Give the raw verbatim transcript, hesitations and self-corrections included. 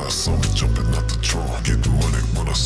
I saw me jumping out the trunk. Get the money when I